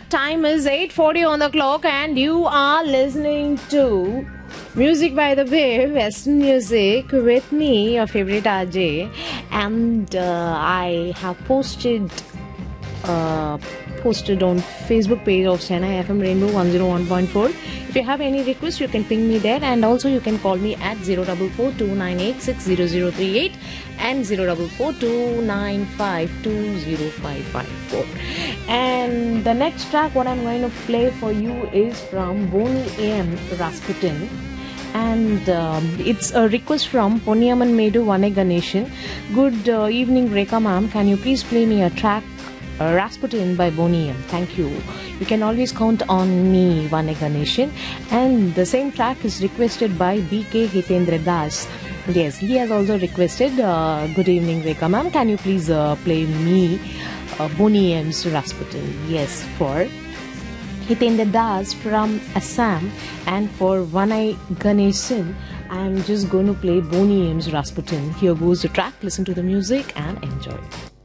Time is 8:40 on the clock and you are listening to Music by the Bay, Western Music with me, your favorite RJ. And I have posted on Facebook page of Chennai FM Rainbow 101.4. If you have any request, you can ping me there, and also you can call me at 044-298-60038 and 044-295-20554. And the next track what I'm going to play for you is from Boney M. Rasputin, and it's a request from Ponniyaman Medu Vane Ganeshan. Good evening Rekha ma'am, can you please play me a track Rasputin by Boney M. Thank you. You can always count on me, Vane Ganeshan. And the same track is requested by BK Hitendra Das. Yes, he has also requested good evening Rekha ma'am, can you please play me Boney M's Rasputin. Yes, for Hitendra Das from Assam, and for Vane Ganeshan I am just going to play Boney M's Rasputin. Here goes the track. Listen to the music and enjoy.